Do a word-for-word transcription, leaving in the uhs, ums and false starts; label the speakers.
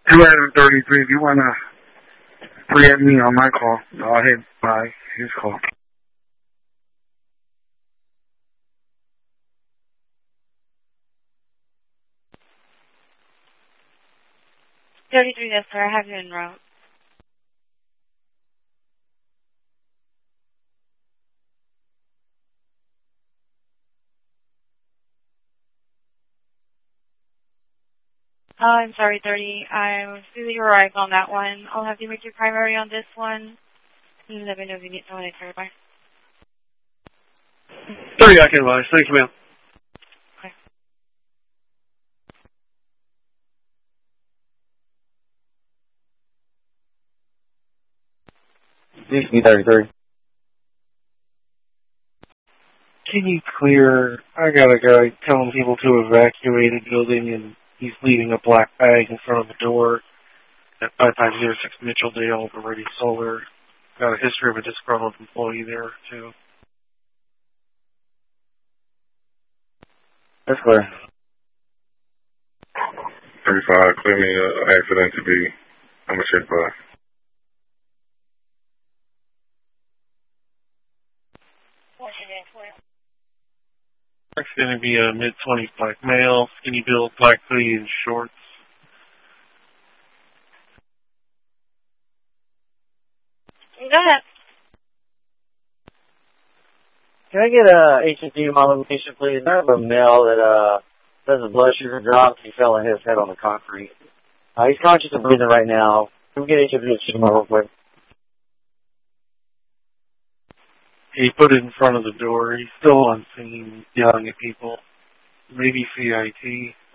Speaker 1: two thirty-three, if you want to preempt me on my call, I'll hit by his call.
Speaker 2: thirty-three, yes, sir. I have you en route. Oh, I'm sorry, thirty. I see that you arrived on that one. I'll have you make your primary on this one. And let me know if you need someone to clarify.
Speaker 3: thirty, I can advise. Thank you, ma'am.
Speaker 2: Okay.
Speaker 4: D C thirty-three.
Speaker 3: Can you clear? I got a guy telling people to evacuate a building, and he's leaving a black bag in front of the door at five five zero six Mitchell Dale, Verde Solar. Got a history of a disgruntled employee there, too.
Speaker 4: That's clear.
Speaker 1: thirty-five, clear me uh, accident to be, I'm going to check by.
Speaker 3: It's going to be a mid-twenties black male, skinny build, black hoodie and shorts.
Speaker 2: Go ahead.
Speaker 4: Can I get a H and T modification, please? I have a male that uh does a blood sugar drop. He fell on his head on the concrete. Uh, he's conscious and breathing right now. Can we get H and T real quick?
Speaker 3: He put it in front of the door. He's still on scene, yelling at people. Maybe C I T.